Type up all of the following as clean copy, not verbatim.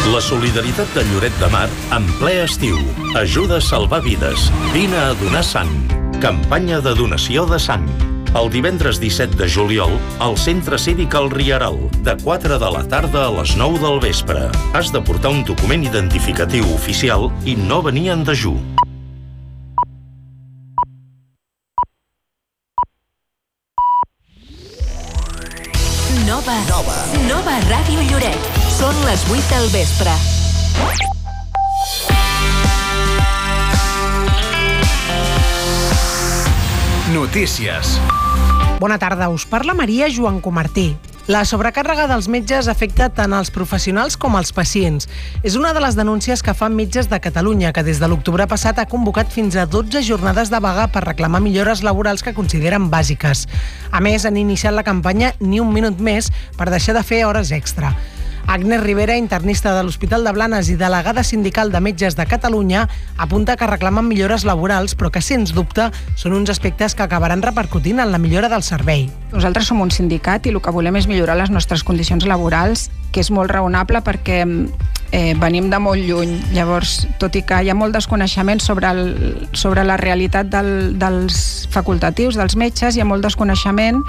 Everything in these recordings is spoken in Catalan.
La solidaritat de Lloret de Mar en ple estiu. Ajuda a salvar vides. Vine a donar sang. Campanya de donació de sang. El divendres 17 de juliol, al Centre Cívic El Rieral, de 4 de la tarda a les 9 del vespre. Has de portar un document identificatiu oficial i no venir en dejú. Nova Ràdio Lloret. Són les 8 del vespre. Notícies. Bona tarda, us parla Maria Joan Comartí. La sobrecàrrega dels metges afecta tant els professionals com els pacients. És una de les denúncies que fan Metges de Catalunya, que des de l'octubre passat ha convocat fins a 12 jornades de vaga per reclamar millores laborals que consideren bàsiques. A més, han iniciat la campanya Ni un minut més per deixar de fer hores extra. Agnès Rivera, internista de l'Hospital de Blanes i delegada sindical de Metges de Catalunya, apunta que reclamen millores laborals, però que, sens dubte, són uns aspectes que acabaran repercutint en la millora del servei. Nosaltres som un sindicat i el que volem és millorar les nostres condicions laborals, que és molt raonable perquè venim de molt lluny. Llavors, tot i que hi ha molt desconeixement sobre la realitat dels facultatius, dels metges, hi ha molt desconeixement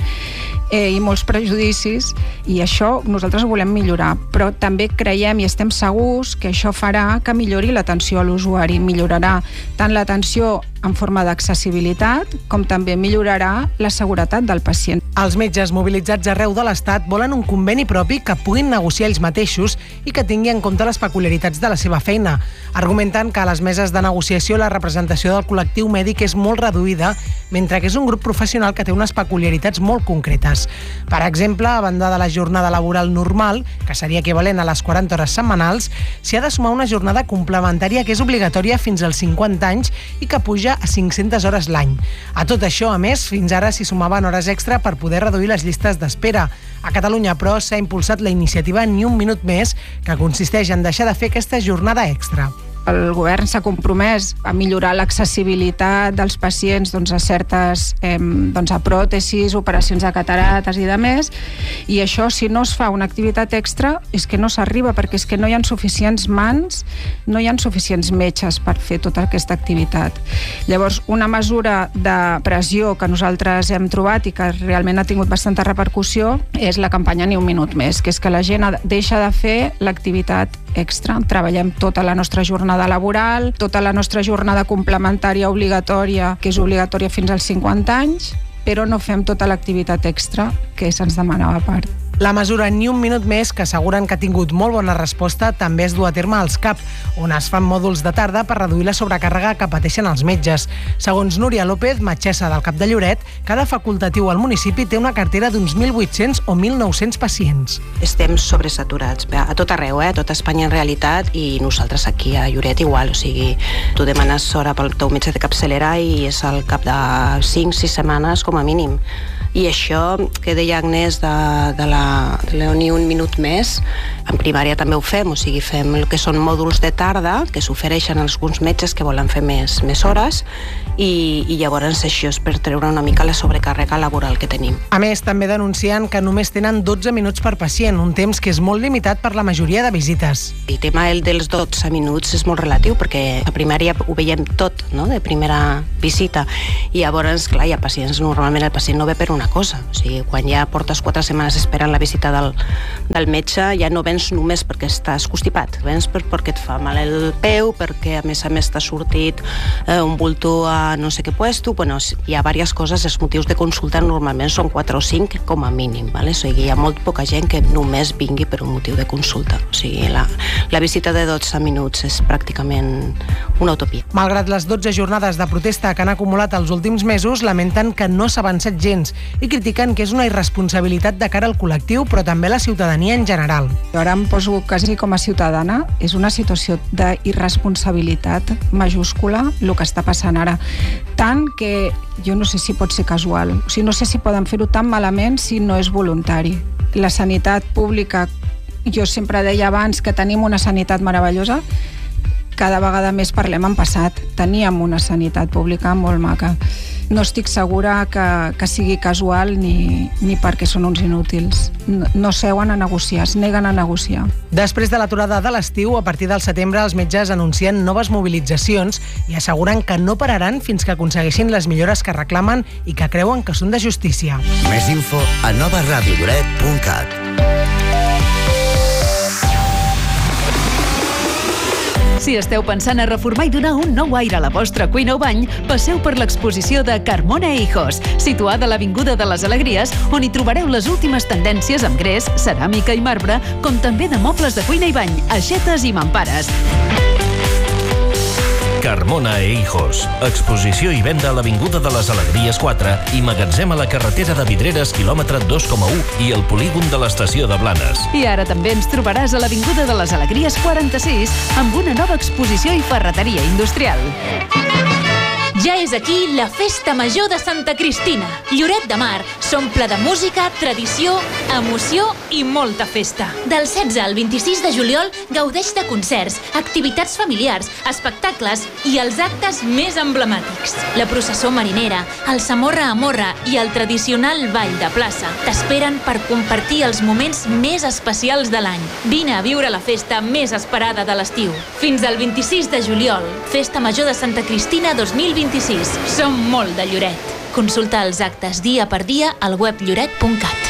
i molts prejudicis, i això nosaltres ho volem millorar. Però també creiem i estem segurs que això farà que millori l'atenció a l'usuari. Millorarà tant l'atenció en forma d'accessibilitat com també millorarà la seguretat del pacient. Els metges mobilitzats arreu de l'Estat volen un conveni propi que puguin negociar ells mateixos i que tingui en compte les peculiaritats de la seva feina. Argumenten que a les meses de negociació la representació del col·lectiu mèdic és molt reduïda, mentre que és un grup professional que té unes peculiaritats molt concretes. Per exemple, a banda de la jornada laboral normal, que seria equivalent a les 40 hores setmanals, s'hi ha de sumar una jornada complementària que és obligatòria fins als 50 anys i que puja a 500 hores l'any. A tot això, a més, fins ara s'hi sumaven hores extra per poder reduir les llistes d'espera. A Catalunya, però, s'ha impulsat la iniciativa Ni un minut més, que consisteix en deixar de fer aquesta jornada extra. El govern s'ha compromès a millorar l'accessibilitat dels pacients a certes a pròtesis, operacions de catarates i de més, i això, si no es fa una activitat extra, és que no s'arriba, perquè és que no hi ha suficients mans, no hi ha suficients metges per fer tota aquesta activitat. Llavors, una mesura de pressió que nosaltres hem trobat i que realment ha tingut bastanta repercussió és la campanya Ni un minut més, que és que la gent deixa de fer l'activitat extra. Treballem tota la nostra jornada laboral, tota la nostra jornada complementària obligatòria, que és obligatòria fins als 50 anys, però no fem tota l'activitat extra que se'ns demanava a part. La mesura Ni un minut més, que asseguren que ha tingut molt bona resposta, també es du a terme als CAP, on es fan mòduls de tarda per reduir la sobrecàrrega que pateixen els metges. Segons Núria López, metgessa del CAP de Lloret, cada facultatiu al municipi té una cartera d'uns 1.800 o 1.900 pacients. Estem sobresaturats, a tot arreu, a tot Espanya en realitat, i nosaltres aquí a Lloret igual, o sigui, tu demanes hora pel teu metge de capçalera i és al cap de 5-6 setmanes com a mínim. I això que deia Agnès de la Ni un minut més, en primària també ho fem, o sigui, fem el que són mòduls de tarda que s'ofereixen als alguns metges que volen fer més hores, i llavors això és per treure una mica la sobrecàrrega laboral que tenim. A més, també denuncien que només tenen 12 minuts per pacient, un temps que és molt limitat per la majoria de visites. El tema dels 12 minuts és molt relatiu, perquè a primària ho veiem tot, no?, de primera visita, i llavors, clar, hi ha pacients, normalment el pacient no ve per una cosa, o sigui, quan ja portes 4 setmanes esperant la visita del metge, ja no vens només perquè estàs constipat, vens perquè et fa mal el peu, perquè a més t'ha sortit un bulto a no sé què puesto, bueno, hi ha diverses coses. Els motius de consulta normalment són 4 o 5 com a mínim, ¿vale? O sigui, hi ha molt poca gent que només vingui per un motiu de consulta, o sigui, la visita de 12 minuts és pràcticament una utopia. Malgrat les 12 jornades de protesta que han acumulat els últims mesos, lamenten que no s'ha avançat gens i critiquen que és una irresponsabilitat de cara al col·lectiu, però també a la ciutadania en general. Jo ara em poso quasi com a ciutadana. És una situació d'irresponsabilitat majúscula el que està passant ara. Tant que jo no sé si pot ser casual. O sigui, no sé si poden fer-ho tan malament si no és voluntari. La sanitat pública, jo sempre deia abans que tenim una sanitat meravellosa, cada vegada més parlem en passat. Teníem una sanitat pública molt maca. no estic segura que sigui casual ni perquè són uns inútils. No seuen a negociar, es neguen a negociar. Després de l'aturada de l'estiu, a partir del setembre els metges anuncien noves mobilitzacions i asseguren que no pararan fins que aconsegueixin les millores que reclamen i que creuen que són de justícia. Més info a novaradiolloret.cat. Si esteu pensant a reformar i donar un nou aire a la vostra cuina o bany, passeu per l'exposició de Carmona e Hijos, situada a l'Avinguda de les Alegries, on hi trobareu les últimes tendències amb gres, ceràmica i marbre, com també de mobles de cuina i bany, aixetes i mampares. Carmona e Hijos. Exposició i venda a l'Avinguda de les Alegries 4 i magatzem a la carretera de Vidreres, quilòmetre 2,1 i el polígon de l'estació de Blanes. I ara també ens trobaràs a l'Avinguda de les Alegries 46 amb una nova exposició i ferreteria industrial. Ja és aquí la Festa Major de Santa Cristina. Lloret de Mar s'omple de música, tradició, emoció i molta festa. Del 16 al 26 de juliol gaudeix de concerts, activitats familiars, espectacles i els actes més emblemàtics. La processó marinera, el Samorra a Morra i el tradicional ball de plaça t'esperen per compartir els moments més especials de l'any. Vine a viure la festa més esperada de l'estiu. Fins al 26 de juliol, Festa Major de Santa Cristina 2026. Som molt de Lloret. Consulta els actes dia per dia al web lloret.cat.